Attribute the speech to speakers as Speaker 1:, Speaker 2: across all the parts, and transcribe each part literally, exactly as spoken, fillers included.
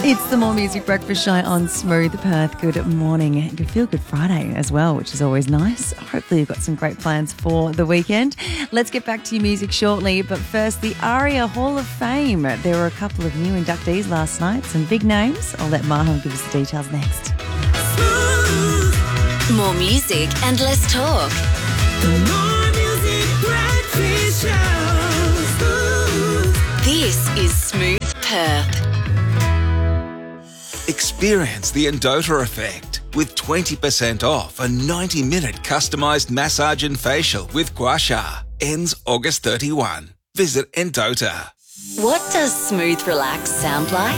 Speaker 1: It's the More Music Breakfast Show on Smooth Perth. Good morning. Good Feel Good Friday as well, which is always nice. Hopefully you've got some great plans for the weekend. Let's get back to your music shortly, but first, the ARIA Hall of Fame. There were a couple of new inductees last night, some big names. I'll let Maham give us the details next.
Speaker 2: More music and less talk.
Speaker 3: More Music Breakfast Show.
Speaker 2: This is Smooth Perth.
Speaker 4: Experience the Endota effect with twenty percent off a ninety minute customised massage and facial with Gua Sha. Ends August thirty-first. Visit Endota.
Speaker 2: What does smooth relax sound like?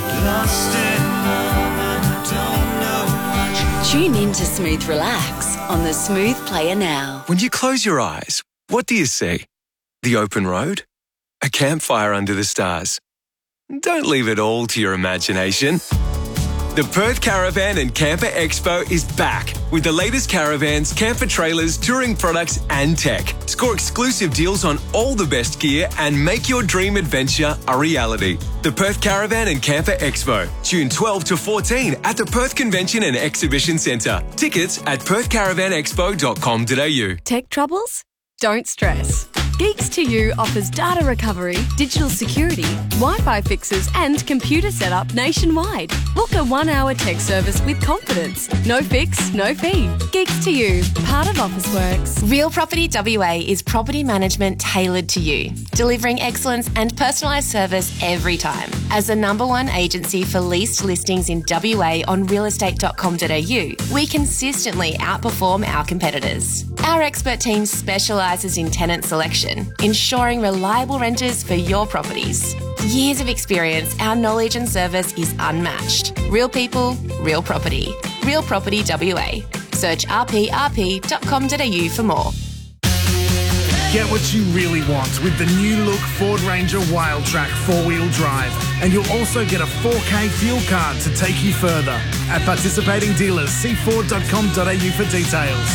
Speaker 2: Tune in to Smooth Relax on the Smooth Player now.
Speaker 5: When you close your eyes, what do you see? The open road? A campfire under the stars? Don't leave it all to your imagination. The Perth Caravan and Camper Expo is back with the latest caravans, camper trailers, touring products and tech. Score exclusive deals on all the best gear and make your dream adventure a reality. The Perth Caravan and Camper Expo, June twelfth to fourteenth at the Perth Convention and Exhibition Centre. Tickets at perth caravan expo dot com dot a u.
Speaker 6: Tech troubles? Don't stress. Geeks to You offers data recovery, digital security, Wi-Fi fixes and computer setup nationwide. Book a one-hour tech service with confidence. No fix, no fee. Geeks to You, part of Officeworks.
Speaker 7: Real Property W A is property management tailored to you, delivering excellence and personalised service every time. As the number one agency for leased listings in W A on real estate dot com dot a u, we consistently outperform our competitors. Our expert team specialises in tenant selection, ensuring reliable renters for your properties. Years of experience, our knowledge and service is unmatched. Real people, real property. Real Property W A. Search r p r p dot com dot a u for more.
Speaker 8: Get what you really want with the new look Ford Ranger Wildtrak four-wheel drive. And you'll also get a four K fuel card to take you further. At participating dealers, see ford dot com dot a u for details.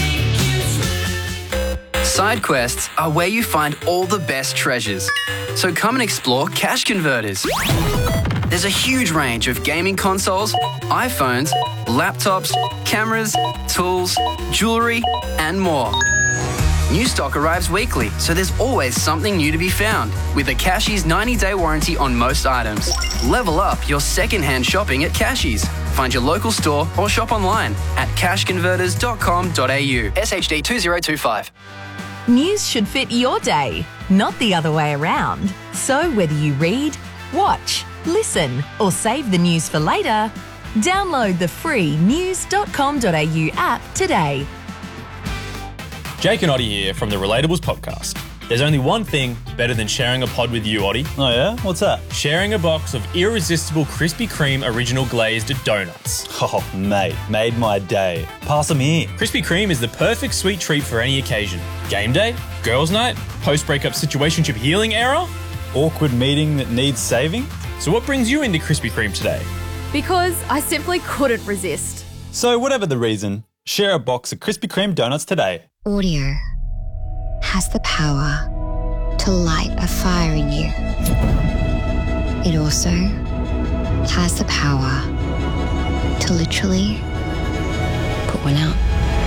Speaker 9: Side quests are where you find all the best treasures. So come and explore Cash Converters. There's a huge range of gaming consoles, iPhones, laptops, cameras, tools, jewellery, and more. New stock arrives weekly, so there's always something new to be found. With a Cashies ninety day warranty on most items. Level up your second-hand shopping at Cashies. Find your local store or shop online at cash converters dot com dot a u. S H D two zero two five.
Speaker 10: News should fit your day, not the other way around. So whether you read, watch, listen, or save the news for later, download the free news dot com dot a u app today.
Speaker 11: Jake and Oddie here from the Relatables podcast. There's only one thing better than sharing a pod with you, Oddie.
Speaker 12: Oh yeah? What's that?
Speaker 11: Sharing a box of irresistible Krispy Kreme original glazed donuts.
Speaker 12: Oh, mate, made my day. Pass them here.
Speaker 11: Krispy Kreme is the perfect sweet treat for any occasion. Game day, girls' night, post-breakup situationship healing era,
Speaker 12: awkward meeting that needs saving.
Speaker 11: So what brings you into Krispy Kreme today?
Speaker 6: Because I simply couldn't resist.
Speaker 12: So whatever the reason, share a box of Krispy Kreme donuts today.
Speaker 13: Audio has the power to light a fire in you. It also has the power to literally put one out.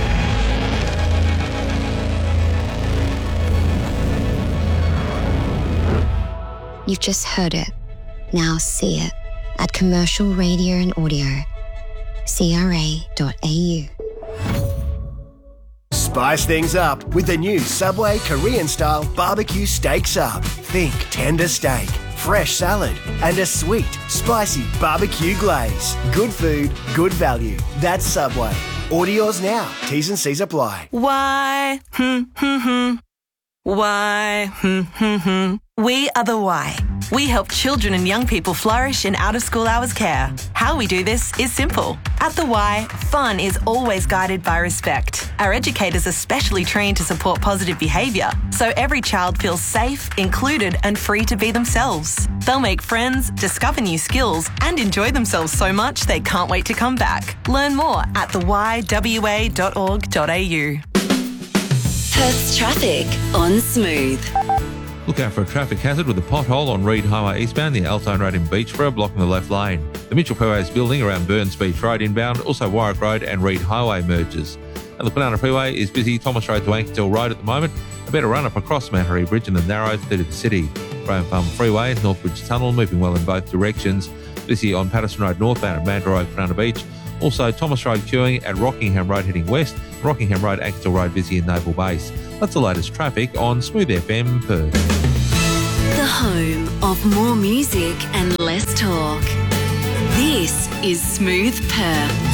Speaker 13: You've just heard it. Now see it at Commercial Radio and Audio, c r a dot a u.
Speaker 14: Spice things up with the new Subway Korean-style barbecue steak sub. Think tender steak, fresh salad, and a sweet, spicy barbecue glaze. Good food, good value. That's Subway. Order yours now. T's and C's apply.
Speaker 15: Why? Hmm, hmm, hmm. Why? Hmm, hmm, hmm. We are the Why. We help children and young people flourish in out-of-school hours care. How we do this is simple. At the Y, fun is always guided by respect. Our educators are specially trained to support positive behaviour, so every child feels safe, included and free to be themselves. They'll make friends, discover new skills and enjoy themselves so much they can't wait to come back. Learn more at the y w a dot org dot a u.
Speaker 2: Perth's traffic on Smooth.
Speaker 16: Look out for a traffic hazard with a pothole on Reed Highway eastbound near Altone Road in Beachborough, blocking the left lane. The Mitchell Freeway is building around Burns Beach Road inbound, also Warwick Road and Reed Highway merges. And the Banana Freeway is busy Thomas Road to Ankertil Road at the moment. A better run up across Mount Harry Bridge and the Narrows through to the city. Graham Farm Freeway, Northbridge Tunnel moving well in both directions. Busy on Patterson Road northbound at Mandurah Road, Banana Beach. Also Thomas Road queuing at Rockingham Road heading west. Rockingham Road, Ankertil Road busy in Naval Base. That's the latest traffic on Smooth F M Perth.
Speaker 2: The home of more music and less talk. This is Smooth Perth.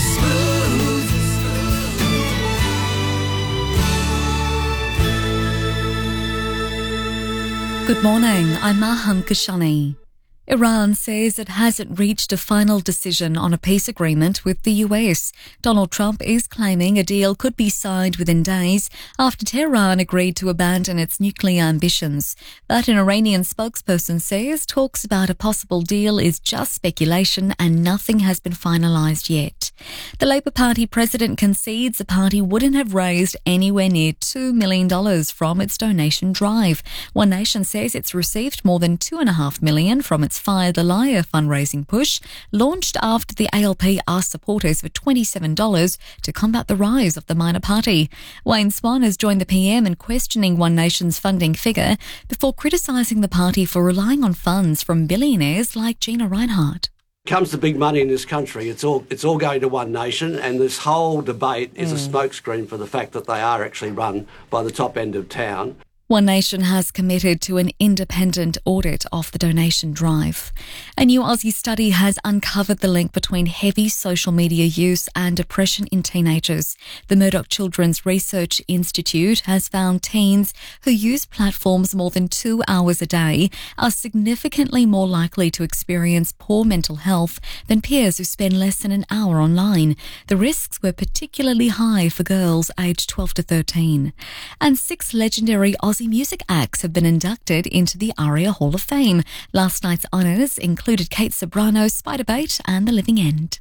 Speaker 17: Good morning, I'm Mahan Kashani. Iran says it hasn't reached a final decision on a peace agreement with the U S. Donald Trump is claiming a deal could be signed within days after Tehran agreed to abandon its nuclear ambitions. But an Iranian spokesperson says talks about a possible deal is just speculation and nothing has been finalised yet. The Labour Party president concedes the party wouldn't have raised anywhere near two million dollars from its donation drive. One Nation says it's received more than two point five million dollars from its Fire the Liar fundraising push, launched after the A L P asked supporters for twenty-seven dollars to combat the rise of the minor party. Wayne Swan has joined the P M in questioning One Nation's funding figure before criticising the party for relying on funds from billionaires like Gina Rinehart.
Speaker 18: Comes to big money in this country, it's all it's all going to One Nation, and this whole debate is mm. a smokescreen for the fact that they are actually run by the top end of town.
Speaker 17: One Nation has committed to an independent audit of the donation drive. A new Aussie study has uncovered the link between heavy social media use and depression in teenagers. The Murdoch Children's Research Institute has found teens who use platforms more than two hours a day are significantly more likely to experience poor mental health than peers who spend less than an hour online. The risks were particularly high for girls aged twelve to thirteen. And six legendary Aussie music acts have been inducted into the ARIA Hall of Fame. Last night's honours included Kate Sobrano, Spiderbait and The Living End.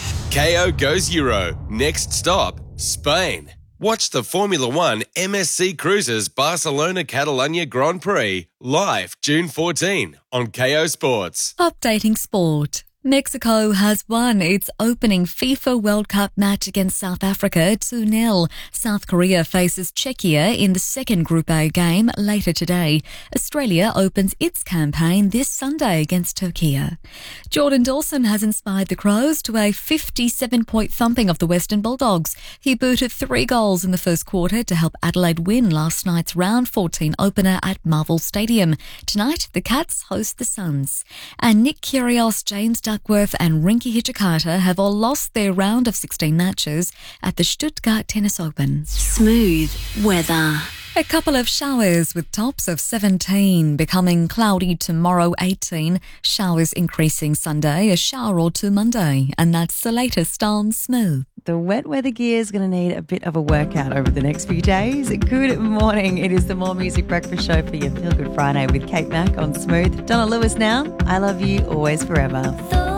Speaker 19: K O goes Euro. Next stop, Spain. Watch the Formula One M S C Cruises Barcelona Catalunya Grand Prix live June fourteenth on K O Sports.
Speaker 17: Updating sport. Mexico has won its opening FIFA World Cup match against South Africa two nil. South Korea faces Czechia in the second Group A game later today. Australia opens its campaign this Sunday against Turkey. Jordan Dawson has inspired the Crows to a fifty-seven point thumping of the Western Bulldogs. He booted three goals in the first quarter to help Adelaide win last night's round fourteen opener at Marvel Stadium. Tonight, the Cats host the Suns. And Nick Kyrgios, James Duckworth and Rinky Hijikata have all lost their round of sixteen matches at the Stuttgart Tennis Open.
Speaker 2: Smooth weather.
Speaker 17: A couple of showers with tops of seventeen, becoming cloudy tomorrow eighteen, showers increasing Sunday, a shower or two Monday, and that's the latest on Smooth.
Speaker 1: The wet weather gear is going to need a bit of a workout over the next few days. Good morning. It is the More Music Breakfast Show for your Feel Good Friday with Kate Mack on Smooth. Donna Lewis now. I love you always forever.